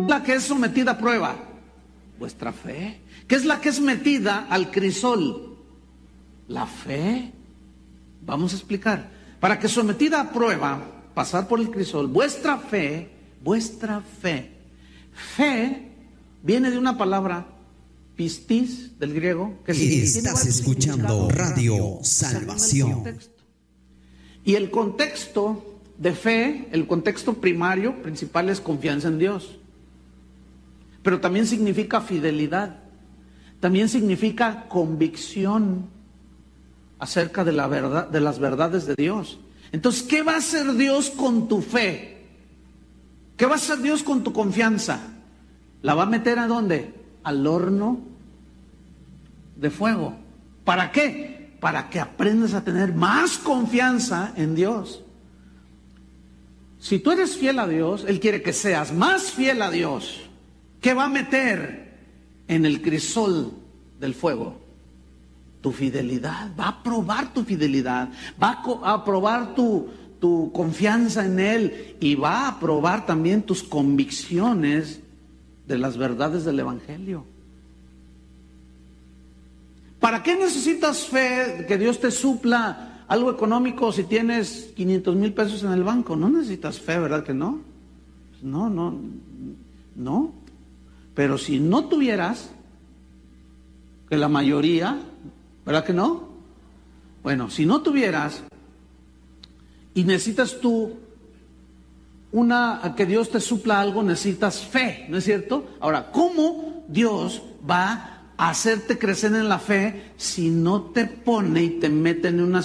La que es sometida a prueba, vuestra fe. ¿Qué es la que es metida al crisol? La fe. Vamos a explicar. Para que sometida a prueba, pasar por el crisol, vuestra fe. Fe viene de una palabra pistis, del griego, que estás escuchando Radio Salvación. Y el contexto de fe, el contexto primario, principal, es confianza en Dios. Pero también significa fidelidad. También significa convicción acerca de la verdad, de las verdades de Dios. Entonces, ¿qué va a hacer Dios con tu fe? ¿Qué va a hacer Dios con tu confianza? ¿La va a meter a dónde? Al horno de fuego. ¿Para qué? Para que aprendas a tener más confianza en Dios. Si tú eres fiel a Dios, Él quiere que seas más fiel a Dios. ¿Qué va a meter en el crisol del fuego? Tu fidelidad. Va a probar tu fidelidad. Va a probar tu confianza en Él. Y va a probar también tus convicciones de las verdades del Evangelio. ¿Para qué necesitas fe? Que Dios te supla algo económico si tienes 500,000 pesos en el banco. No necesitas fe, ¿verdad que no? No. Pero si no tuvieras, que la mayoría, ¿verdad que no? Bueno, si no tuvieras y necesitas tú que Dios te supla algo, necesitas fe, ¿no es cierto? Ahora, ¿cómo Dios va a hacerte crecer en la fe si no te pone y te mete en una